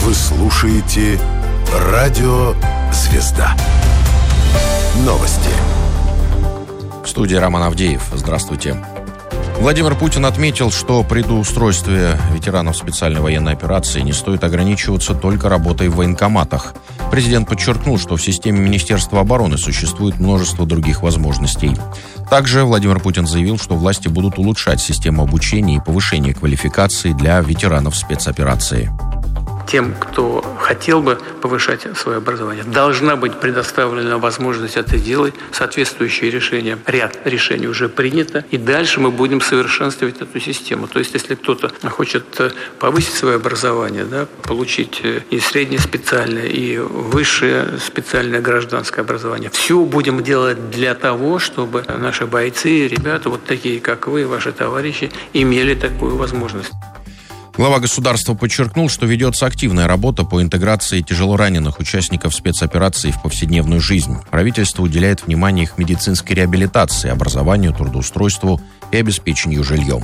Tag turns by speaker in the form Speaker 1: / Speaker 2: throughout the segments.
Speaker 1: Вы слушаете «Радио Звезда». Новости.
Speaker 2: В студии Роман Авдеев. Здравствуйте. Владимир Путин отметил, что при устройстве ветеранов специальной военной операции не стоит ограничиваться только работой в военкоматах. Президент подчеркнул, что в системе Министерства обороны существует множество других возможностей. Также Владимир Путин заявил, что власти будут улучшать систему обучения и повышения квалификации для ветеранов спецоперации.
Speaker 3: Тем, кто хотел бы повышать свое образование, должна быть предоставлена возможность это делать. Соответствующие решения, ряд решений уже принято. И дальше мы будем совершенствовать эту систему. То есть, если кто-то хочет повысить свое образование, получить и среднее специальное, и высшее специальное гражданское образование, все будем делать для того, чтобы наши бойцы, ребята, вот такие, как вы, ваши товарищи, имели такую возможность.
Speaker 2: Глава государства подчеркнул, что ведется активная работа по интеграции тяжелораненых участников спецоперации в повседневную жизнь. Правительство уделяет внимание их медицинской реабилитации, образованию, трудоустройству и обеспечению жильем.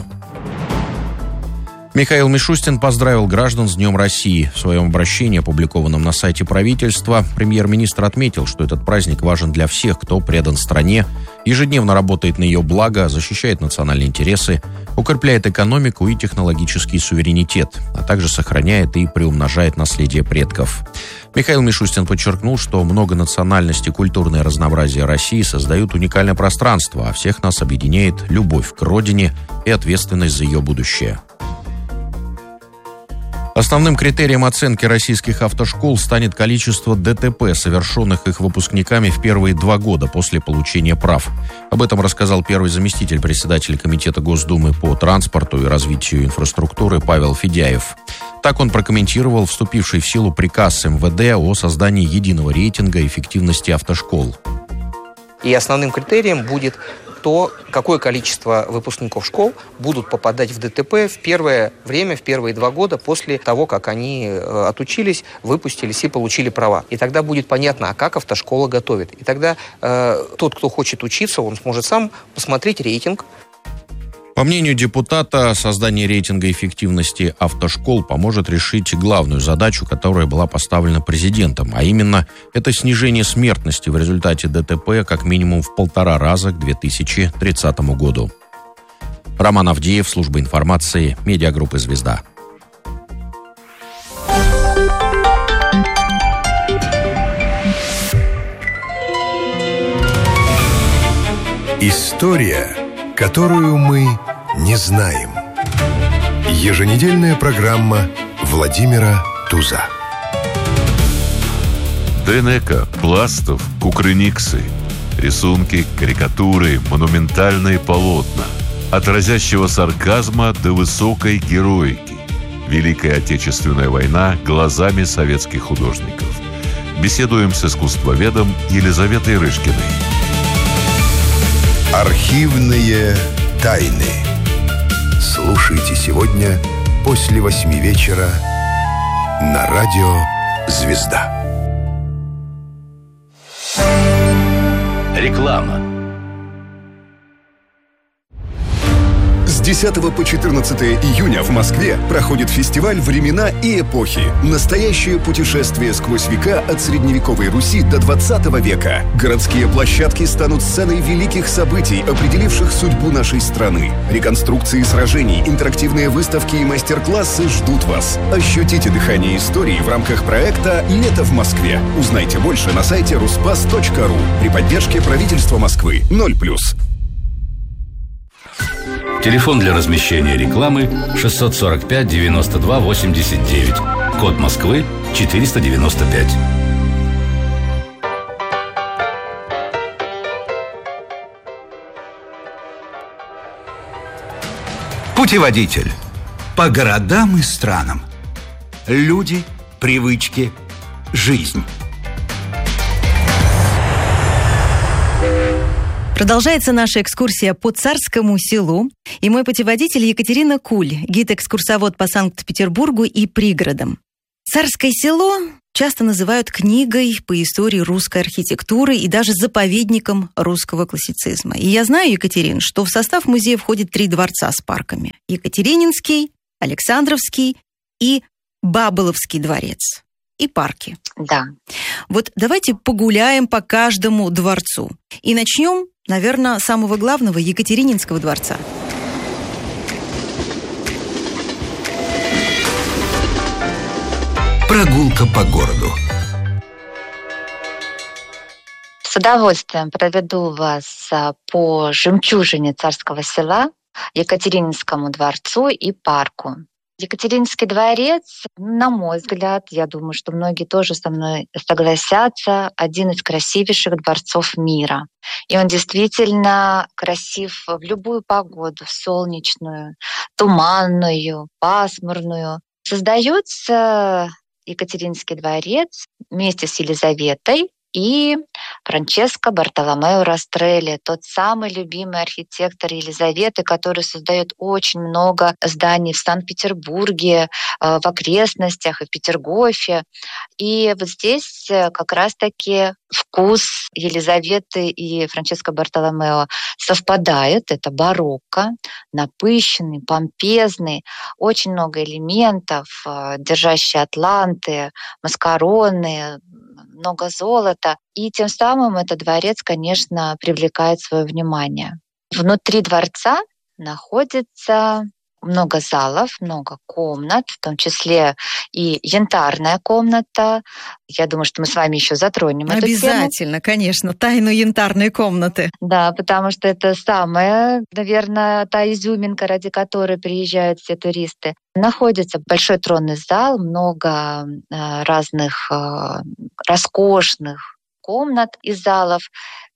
Speaker 2: Михаил Мишустин поздравил граждан с Днем России. В своем обращении, опубликованном на сайте правительства, премьер-министр отметил, что этот праздник важен для всех, кто предан стране, ежедневно работает на ее благо, защищает национальные интересы, укрепляет экономику и технологический суверенитет, а также сохраняет и приумножает наследие предков. Михаил Мишустин подчеркнул, что многонациональность и культурное разнообразие России создают уникальное пространство, а всех нас объединяет любовь к родине и ответственность за ее будущее. Основным критерием оценки российских автошкол станет количество ДТП, совершенных их выпускниками в первые 2 года после получения прав. Об этом рассказал первый заместитель председателя Комитета Госдумы по транспорту и развитию инфраструктуры Павел Федяев. Так он прокомментировал вступивший в силу приказ МВД о создании единого рейтинга эффективности автошкол.
Speaker 4: И основным критерием будет то, какое количество выпускников школ будут попадать в ДТП в первое время, в первые 2 года после того, как они отучились, выпустились и получили права. И тогда будет понятно, а как автошкола готовит. И тогда тот, кто хочет учиться, он сможет сам посмотреть рейтинг.
Speaker 2: По мнению депутата, создание рейтинга эффективности автошкол поможет решить главную задачу, которая была поставлена президентом, а именно это снижение смертности в результате ДТП как минимум в 1,5 раза к 2030 году. Роман Авдеев, служба информации, медиагруппы «Звезда».
Speaker 1: История, которую мы не знаем. Еженедельная программа Владимира Туза.
Speaker 5: Денека, Пластов, Кукрыниксы. Рисунки, карикатуры, монументальные полотна. От разящего сарказма до высокой героики. Великая Отечественная война глазами советских художников. Беседуем с искусствоведом Елизаветой Рышкиной.
Speaker 1: Архивные тайны. Слушайте сегодня после 8 вечера на радио «Звезда».
Speaker 6: Реклама.
Speaker 7: С 10 по 14 июня в Москве проходит фестиваль «Времена и эпохи». Настоящее путешествие сквозь века от средневековой Руси до 20 века. Городские площадки станут сценой великих событий, определивших судьбу нашей страны. Реконструкции сражений, интерактивные выставки и мастер-классы ждут вас. Ощутите дыхание истории в рамках проекта «Лето в Москве». Узнайте больше на сайте ruspas.ru при поддержке правительства Москвы. 0+.
Speaker 6: Телефон для размещения рекламы 645 92 89. Код Москвы 495.
Speaker 8: Путеводитель по городам и странам. Люди, привычки, жизнь.
Speaker 9: Продолжается наша экскурсия по Царскому селу. И мой путеводитель Екатерина Куль, гид-экскурсовод по Санкт-Петербургу и пригородам. Царское село часто называют книгой по истории русской архитектуры и даже заповедником русского классицизма. И я знаю, Екатерин, что в состав музея входит 3 дворца с парками. Екатерининский, Александровский и Баболовский дворец и парки.
Speaker 10: Да.
Speaker 9: Вот давайте погуляем по каждому дворцу. И начнем, наверное, с самого главного, Екатерининского дворца.
Speaker 8: Прогулка по городу.
Speaker 10: С удовольствием проведу вас по жемчужине Царского Села, Екатерининскому дворцу и парку. Екатерининский дворец, на мой взгляд, я думаю, что многие тоже со мной согласятся, один из красивейших дворцов мира. И он действительно красив в любую погоду, в солнечную, туманную, пасмурную. Создается Екатерининский дворец вместе с Елизаветой и Франческо Бартоломео Растрелли, тот самый любимый архитектор Елизаветы, который создает очень много зданий в Санкт-Петербурге, в окрестностях и в Петергофе. И вот здесь как раз-таки вкус Елизаветы и Франческо Бартоломео совпадает. Это барокко, напыщенный, помпезный, очень много элементов, держащие атланты, маскароны, много золота. И тем самым этот дворец, конечно, привлекает свое внимание. Внутри дворца находится много залов, много комнат, в том числе и янтарная комната. Я думаю, что мы с вами еще затронем эту тему.
Speaker 9: Обязательно, конечно, тайну янтарной комнаты.
Speaker 10: Да, потому что это самая, наверное, та изюминка, ради которой приезжают все туристы. Находится большой тронный зал, много разных роскошных комнат и залов.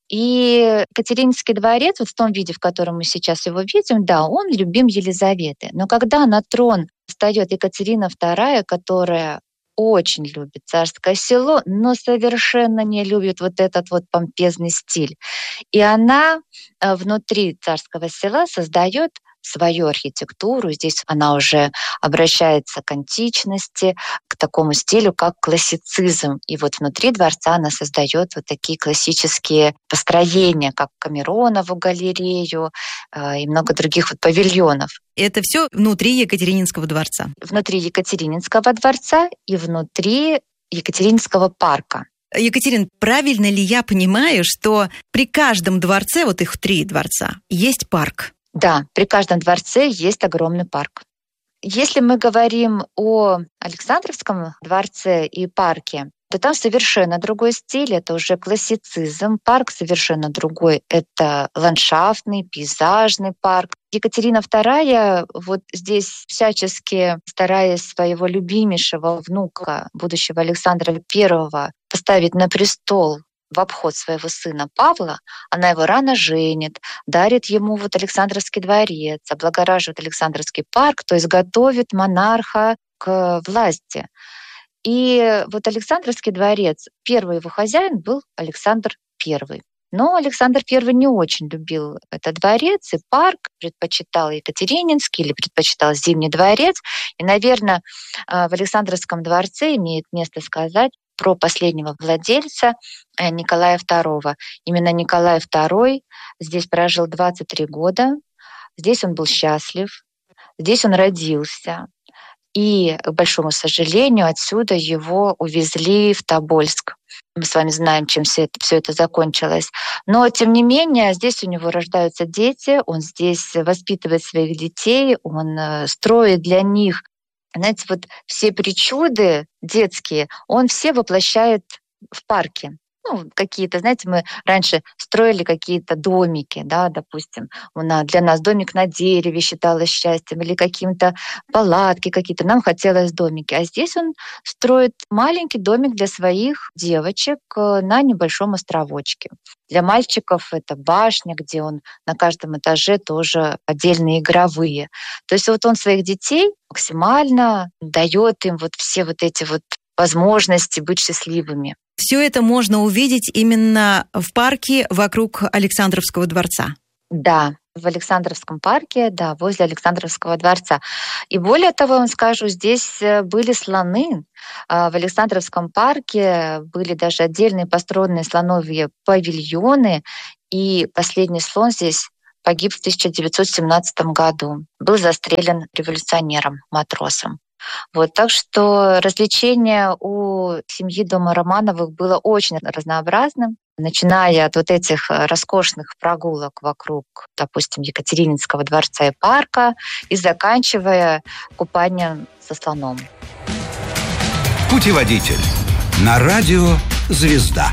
Speaker 10: И Екатерининский дворец, вот в том виде, в котором мы сейчас его видим, да, он любим Елизаветы. Но когда на трон встает Екатерина II, которая очень любит Царское Село, но совершенно не любит вот этот вот помпезный стиль. И она внутри Царского Села создает свою архитектуру. Здесь она уже обращается к античности, к такому стилю, как классицизм. И вот внутри дворца она создает вот такие классические построения, как Камеронову галерею и много других вот павильонов.
Speaker 9: Это все внутри Екатерининского дворца?
Speaker 10: Внутри Екатерининского дворца и внутри Екатерининского парка.
Speaker 9: Екатерин, правильно ли я понимаю, что при каждом дворце, вот их 3 дворца, есть парк?
Speaker 10: Да, при каждом дворце есть огромный парк. Если мы говорим о Александровском дворце и парке, то там совершенно другой стиль, это уже классицизм. Парк совершенно другой, это ландшафтный, пейзажный парк. Екатерина II вот здесь всячески, стараясь своего любимейшего внука, будущего Александра I, поставить на престол в обход своего сына Павла, она его рано женит, дарит ему вот Александровский дворец, облагораживает Александровский парк, то есть готовит монарха к власти. И вот Александровский дворец, первый его хозяин был Александр I. Но Александр I не очень любил этот дворец и парк, предпочитал Екатерининский или предпочитал Зимний дворец. И, наверное, в Александровском дворце имеет место сказать про последнего владельца Николая II. Именно Николай II здесь прожил 23 года, здесь он был счастлив, здесь он родился. И, к большому сожалению, отсюда его увезли в Тобольск. Мы с вами знаем, чем все это закончилось. Но, тем не менее, здесь у него рождаются дети, он здесь воспитывает своих детей, он строит для них, знаете, вот все причуды детские, он все воплощает в парке. Ну, какие-то, знаете, мы раньше строили какие-то домики, да, допустим, для нас домик на дереве считалось счастьем, или каким-то палатки какие-то, нам хотелось домики. А здесь он строит маленький домик для своих девочек на небольшом островочке. Для мальчиков это башня, где он на каждом этаже тоже отдельные игровые. То есть вот он своих детей максимально дает им вот все вот эти вот возможности быть счастливыми.
Speaker 9: Все это можно увидеть именно в парке вокруг Александровского дворца.
Speaker 10: Да, в Александровском парке, да, возле Александровского дворца. И более того, я вам скажу, здесь были слоны. В Александровском парке были даже отдельные построенные слоновьи павильоны. И последний слон здесь погиб в 1917 году. Был застрелен революционером, матросом. Вот, так что развлечение у семьи дома Романовых было очень разнообразным, начиная от вот этих роскошных прогулок вокруг, допустим, Екатерининского дворца и парка и заканчивая купанием со слоном.
Speaker 8: Путеводитель на радио «Звезда».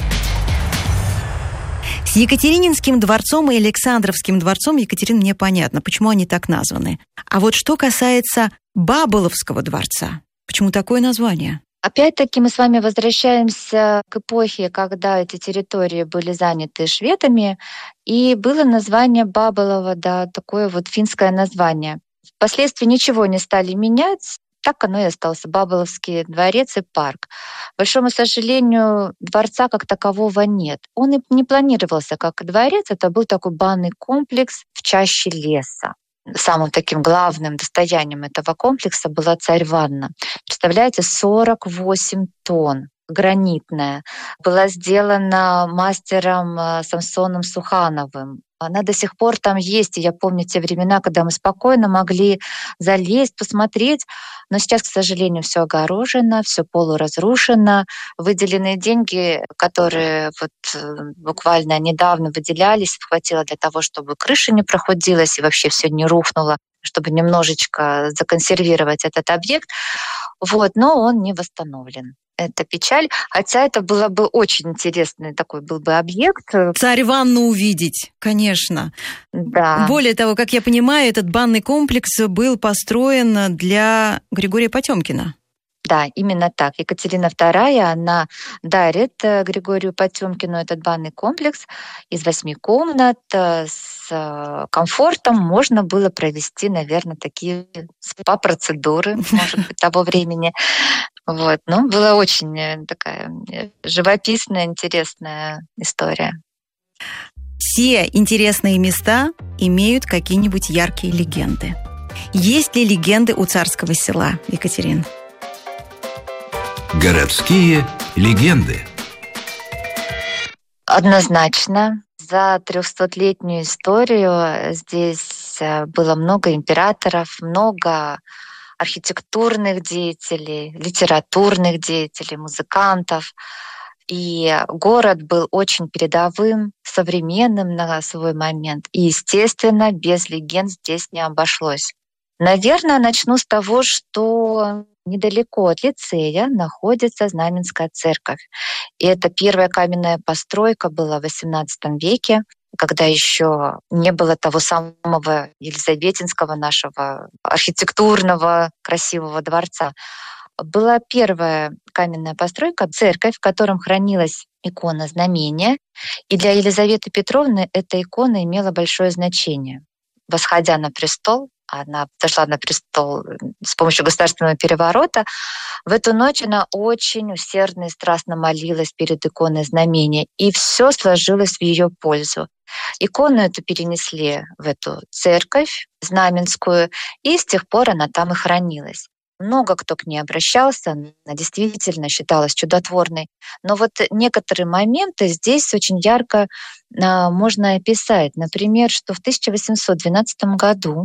Speaker 9: С Екатерининским дворцом и Александровским дворцом, Екатерин, мне понятно, почему они так названы. А вот что касается Баболовского дворца, почему такое название?
Speaker 10: Опять-таки мы с вами возвращаемся к эпохе, когда эти территории были заняты шведами, и было название Баболова, да, такое вот финское название. Впоследствии ничего не стали менять, так оно и остался, Баболовский дворец и парк. К большому сожалению, дворца как такового нет. Он и не планировался как дворец, это был такой банный комплекс в чаще леса. Самым таким главным достоянием этого комплекса была царь-ванна. Представляете, 48 тонн, гранитная. Была сделана мастером Самсоном Сухановым. Она до сих пор там есть, и я помню те времена, когда мы спокойно могли залезть, посмотреть. Но сейчас, к сожалению, все огорожено, все полуразрушено. Выделенные деньги, которые вот буквально недавно выделялись, хватило для того, чтобы крыша не прохудилась и вообще все не рухнуло, чтобы немножечко законсервировать этот объект. Вот, но он не восстановлен. Это печаль, хотя это было бы очень интересный такой был бы объект.
Speaker 9: Царь-ванну увидеть, конечно.
Speaker 10: Да.
Speaker 9: Более того, как я понимаю, этот банный комплекс был построен для Григория Потёмкина.
Speaker 10: Да, именно так. Екатерина II, она дарит Григорию Потёмкину этот банный комплекс из 8 комнат с комфортом. Можно было провести, наверное, такие спа-процедуры, может быть, того времени. Вот. Но была очень такая живописная, интересная история.
Speaker 9: Все интересные места имеют какие-нибудь яркие легенды. Есть ли легенды у Царского Села, Екатерин?
Speaker 8: Городские легенды.
Speaker 10: Однозначно. За 300-летнюю историю здесь было много императоров, много архитектурных деятелей, литературных деятелей, музыкантов. И город был очень передовым, современным на свой момент. И, естественно, без легенд здесь не обошлось. Наверное, начну с того, что недалеко от лицея находится Знаменская церковь. И это первая каменная постройка была в XVIII веке, когда еще не было того самого елизаветинского нашего архитектурного красивого дворца. Была первая каменная постройка, церковь, в котором хранилась икона Знамения. И для Елизаветы Петровны эта икона имела большое значение. Восходя на престол, она зашла на престол с помощью государственного переворота, в эту ночь она очень усердно и страстно молилась перед иконой Знамения, и все сложилось в ее пользу. Икону эту перенесли в эту церковь знаменскую, и с тех пор она там и хранилась. Много кто к ней обращался, она действительно считалась чудотворной. Но вот некоторые моменты здесь очень ярко можно описать. Например, что в 1812 году,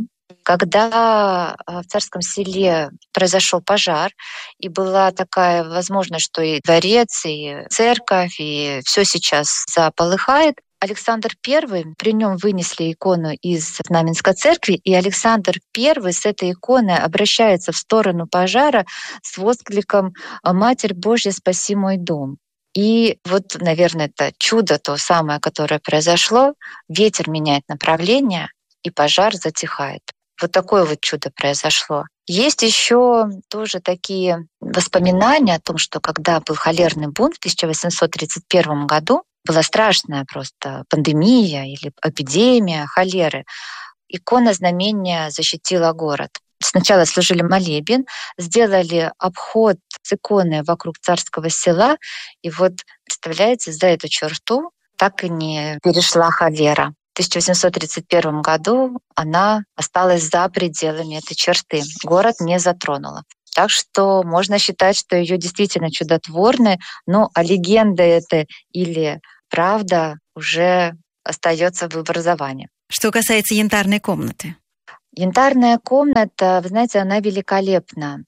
Speaker 10: когда в Царском Селе произошел пожар, и была такая возможность, что и дворец, и церковь, и все сейчас заполыхает, Александр I, при нем вынесли икону из Знаменской церкви, и Александр I с этой иконой обращается в сторону пожара с воскликом «Матерь Божья, спаси мой дом». И вот, наверное, это чудо то самое, которое произошло. Ветер меняет направление, и пожар затихает. Вот такое вот чудо произошло. Есть еще тоже такие воспоминания о том, что когда был холерный бунт в 1831 году, была страшная просто пандемия или эпидемия холеры, икона Знамения защитила город. Сначала служили молебен, сделали обход с иконой вокруг Царского Села, и вот, представляете, за эту черту так и не перешла холера. В 1831 году она осталась за пределами этой черты. Город не затронула. Так что можно считать, что ее действительно чудотворны, но а легенда это или правда уже остается в образовании.
Speaker 9: Что касается янтарной комнаты.
Speaker 10: Янтарная комната, вы знаете, она великолепна.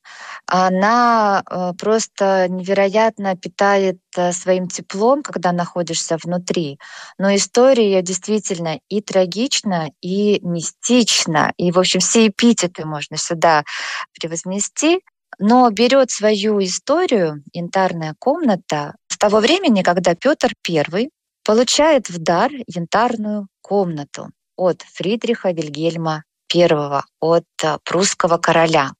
Speaker 10: Она просто невероятно питает своим теплом, когда находишься внутри. Но история ее действительно и трагична, и мистична. И, в общем, все эпитеты можно сюда превознести. Но берет свою историю янтарная комната с того времени, когда Петр I получает в дар янтарную комнату от Фридриха Вильгельма I, от прусского короля.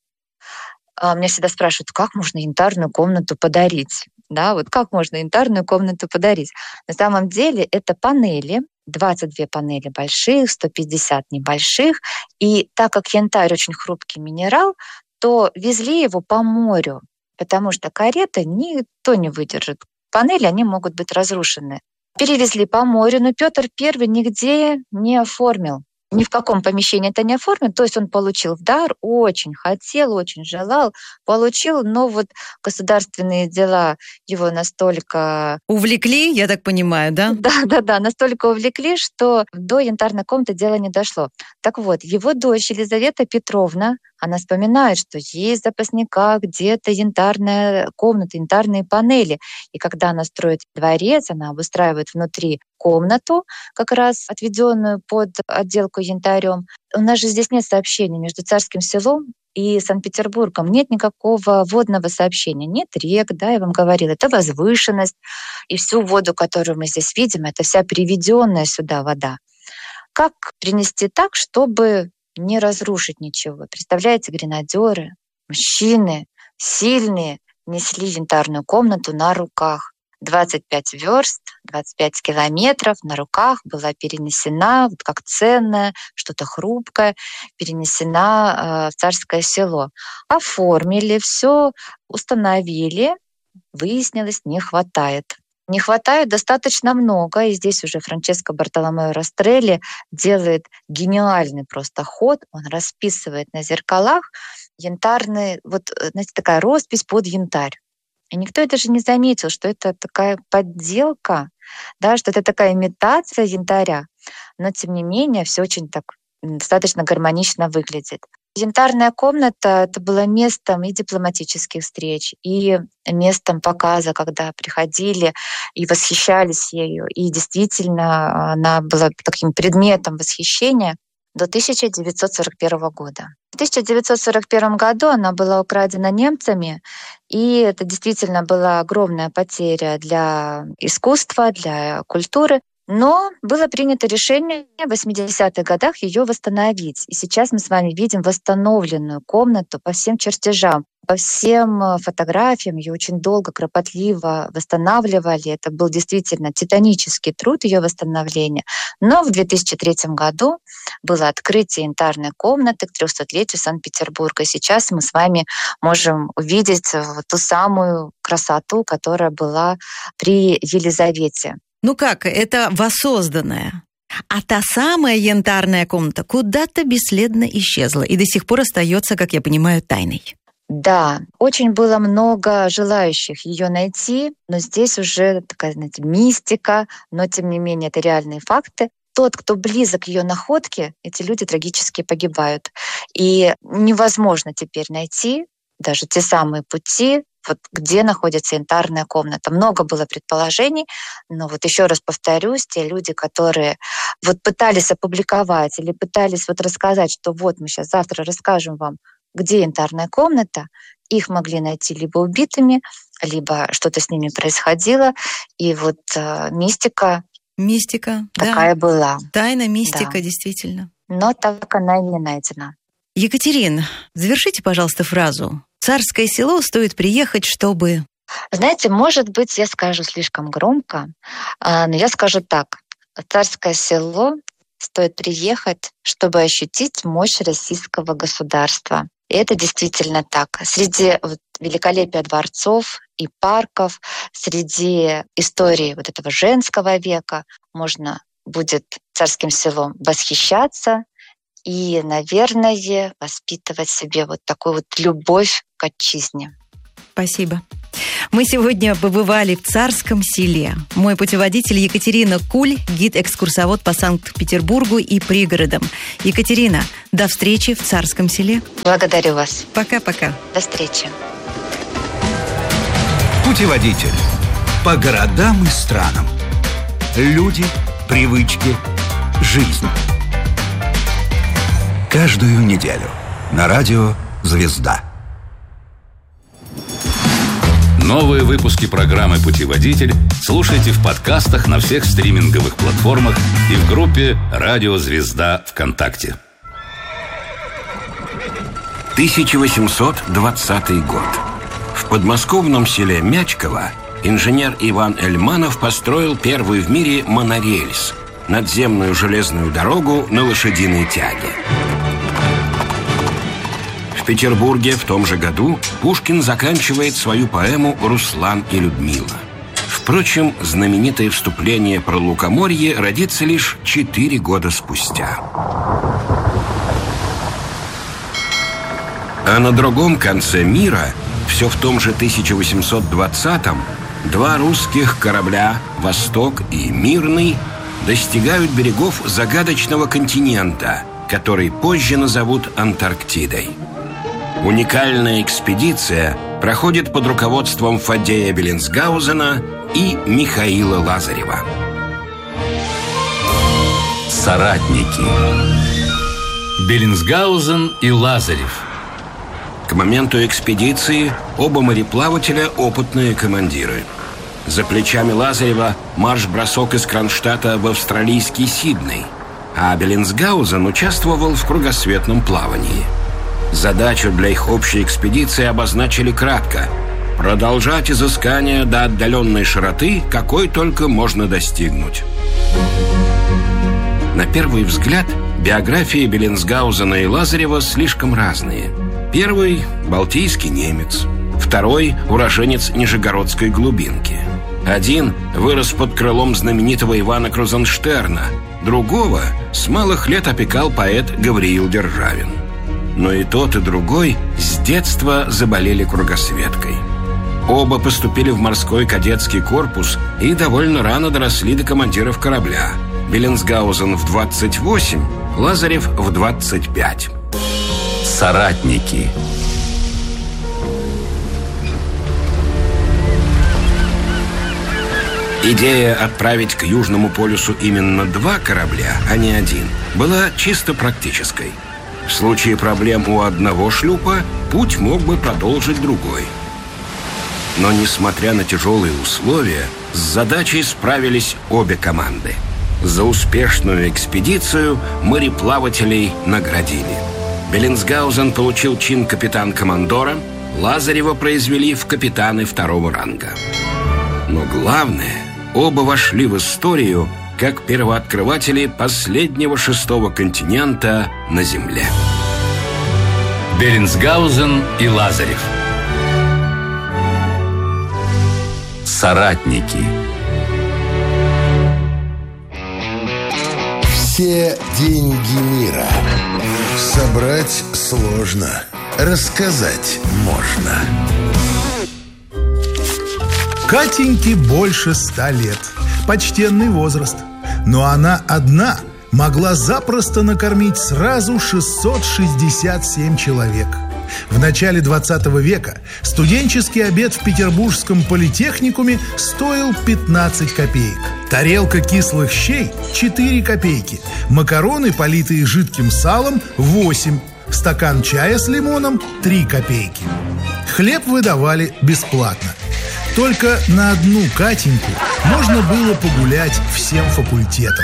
Speaker 10: Меня всегда спрашивают, как можно янтарную комнату подарить? Да, вот как можно янтарную комнату подарить? На самом деле это панели, 22 панели больших, 150 небольших. И так как янтарь очень хрупкий минерал, то везли его по морю, потому что карета никто не выдержит. Панели, они могут быть разрушены. Перевезли по морю, но Петр I нигде не оформил. Ни в каком помещении это не оформлено. То есть он получил в дар, очень хотел, очень желал, получил, но вот государственные дела его настолько...
Speaker 9: Увлекли, я так понимаю, да?
Speaker 10: Да, настолько увлекли, что до янтарной комнаты дело не дошло. Так вот, его дочь Елизавета Петровна, она вспоминает, что есть в запасниках где-то янтарная комната, янтарные панели. И когда она строит дворец, она обустраивает внутри комнату, как раз отведенную под отделку янтарем. У нас же здесь нет сообщения между Царским Селом и Санкт-Петербургом. Нет никакого водного сообщения. Нет рек, да, я вам говорила. Это возвышенность. И всю воду, которую мы здесь видим, это вся приведенная сюда вода. Как принести так, чтобы не разрушить ничего? Представляете, гренадеры, мужчины, сильные, несли янтарную комнату на руках. 25 верст, 25 километров на руках была перенесена, вот как ценное, что-то хрупкое, перенесена в Царское Село. Оформили все, установили, выяснилось, не хватает. Не хватает достаточно много, и здесь уже Франческо Бартоломео Растрелли делает гениальный просто ход. Он расписывает на зеркалах янтарный, вот, знаете, такая роспись под янтарь. И никто даже не заметил, что это такая подделка, да, что это такая имитация янтаря. Но, тем не менее, все очень так достаточно гармонично выглядит. Янтарная комната — это было местом и дипломатических встреч, и местом показа, когда приходили и восхищались ею. И действительно, она была таким предметом восхищения до 1941 года. В 1941 году она была украдена немцами, и это действительно была огромная потеря для искусства, для культуры. Но было принято решение в 80-х годах ее восстановить. И сейчас мы с вами видим восстановленную комнату по всем чертежам, по всем фотографиям. Ее очень долго, кропотливо восстанавливали. Это был действительно титанический труд ее восстановления. Но в 2003 году было открытие янтарной комнаты к 300-летию Санкт-Петербурга. И сейчас мы с вами можем увидеть ту самую красоту, которая была при Елизавете.
Speaker 9: Ну как, это воссозданное. А та самая янтарная комната куда-то бесследно исчезла и до сих пор остается, как я понимаю, тайной.
Speaker 10: Да, очень было много желающих ее найти, но здесь уже такая, знаете, мистика, но тем не менее это реальные факты. Тот, кто близок к ее находке, эти люди трагически погибают. И невозможно теперь найти даже те самые пути, вот где находится янтарная комната. Много было предположений, но вот еще раз повторюсь, те люди, которые вот пытались опубликовать или пытались вот рассказать, что вот мы сейчас завтра расскажем вам, где янтарная комната, их могли найти либо убитыми, либо что-то с ними происходило. И вот мистика такая была.
Speaker 9: Тайна, мистика, да. Действительно.
Speaker 10: Но так она и не найдена.
Speaker 9: Екатерин, завершите, пожалуйста, фразу. Царское Село стоит приехать, чтобы...
Speaker 10: Знаете, может быть, я скажу слишком громко, но я скажу так. Царское Село стоит приехать, чтобы ощутить мощь российского государства. И это действительно так. Среди великолепия дворцов и парков, среди истории вот этого женского века можно будет Царским Селом восхищаться и, наверное, воспитывать в себе вот такую вот любовь к отчизне.
Speaker 9: Спасибо. Мы сегодня побывали в Царском селе. Мой путеводитель Екатерина Куль, гид-экскурсовод по Санкт-Петербургу и пригородам. Екатерина, до встречи в Царском селе.
Speaker 10: Благодарю вас.
Speaker 9: Пока-пока.
Speaker 10: До встречи.
Speaker 8: Путеводитель по городам и странам. Люди, привычки, жизнь. Каждую неделю на радио «Звезда».
Speaker 6: Новые выпуски программы «Путеводитель» слушайте в подкастах на всех стриминговых платформах и в группе «Радио Звезда» ВКонтакте.
Speaker 11: 1820 год. В подмосковном селе Мячково инженер Иван Эльманов построил первый в мире монорельс – надземную железную дорогу на лошадиной тяге. В Петербурге в том же году Пушкин заканчивает свою поэму «Руслан и Людмила». Впрочем, знаменитое вступление про лукоморье родится лишь 4 года спустя. А на другом конце мира, все в том же 1820-м, два русских корабля «Восток» и «Мирный» достигают берегов загадочного континента, который позже назовут Антарктидой. Уникальная экспедиция проходит под руководством Фаддея Беллинсгаузена и Михаила Лазарева.
Speaker 6: Соратники. Беллинсгаузен и Лазарев.
Speaker 11: К моменту экспедиции оба мореплавателя – опытные командиры. За плечами Лазарева марш-бросок из Кронштадта в австралийский Сидней, а Беллинсгаузен участвовал в кругосветном плавании. Задачу для их общей экспедиции обозначили кратко – продолжать изыскания до отдаленной широты, какой только можно достигнуть. На первый взгляд, биографии Беллинсгаузена и Лазарева слишком разные. Первый – балтийский немец, второй – уроженец Нижегородской глубинки. Один вырос под крылом знаменитого Ивана Крузенштерна, другого с малых лет опекал поэт Гавриил Державин. Но и тот, и другой с детства заболели кругосветкой. Оба поступили в морской кадетский корпус и довольно рано доросли до командиров корабля. Беллинсгаузен в 28, Лазарев в 25.
Speaker 6: Соратники.
Speaker 11: Идея отправить к Южному полюсу именно 2 корабля, а не один, была чисто практической. В случае проблем у одного шлюпа путь мог бы продолжить другой. Но, несмотря на тяжелые условия, с задачей справились обе команды. За успешную экспедицию мореплавателей наградили. Беллинсгаузен получил чин капитан-командора, Лазарева произвели в капитаны 2-го ранга. Но главное, оба вошли в историю как первооткрыватели последнего 6-го континента на Земле.
Speaker 6: Беллинсгаузен и Лазарев. Соратники.
Speaker 1: Все деньги мира собрать сложно, рассказать можно.
Speaker 12: Катеньке больше 100 лет. Почтенный возраст. Но она одна могла запросто накормить сразу 667 человек. В начале 20 века студенческий обед в Петербургском политехникуме стоил 15 копеек. Тарелка кислых щей – 4 копейки. Макароны, политые жидким салом – 8. Стакан чая с лимоном – 3 копейки. Хлеб выдавали бесплатно. Только на одну Катеньку можно было погулять всем факультетам.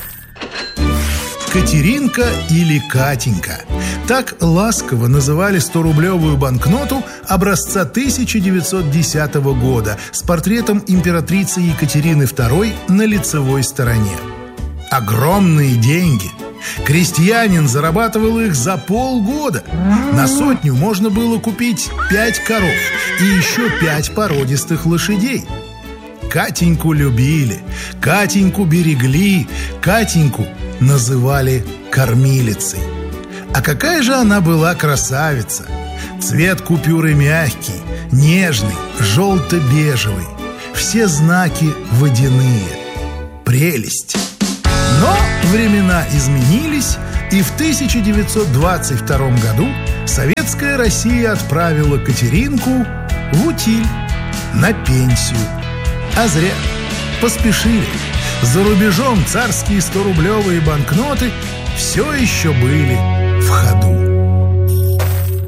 Speaker 12: Катеринка или Катенька. Так ласково называли 100-рублевую банкноту образца 1910 года с портретом императрицы Екатерины II на лицевой стороне. Огромные деньги. Крестьянин зарабатывал их за полгода. На 100 можно было купить 5 коров и еще 5 породистых лошадей. Катеньку любили, Катеньку берегли, Катеньку называли кормилицей. А какая же она была красавица! Цвет купюры мягкий, нежный, желто-бежевый. Все знаки водяные. Прелесть! Но времена изменились, и в 1922 году советская Россия отправила Катеринку в утиль, на пенсию. А зря. Поспешили. За рубежом царские 100-рублевые банкноты все еще были в ходу.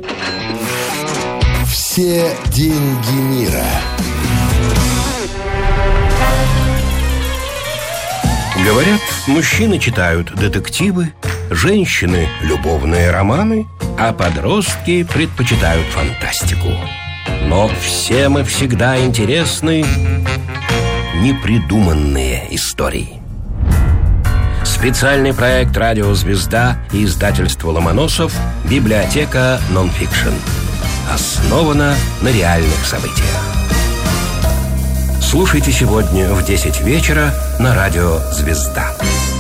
Speaker 1: Все деньги мира.
Speaker 11: Говорят, мужчины читают детективы, женщины – любовные романы, а подростки предпочитают фантастику. Но всем и всегда интересны непридуманные истории. Специальный проект «Радио Звезда» и издательство «Ломоносов» «Библиотека нонфикшн». Основана на реальных событиях. Слушайте сегодня в 10 вечера на радио «Звезда».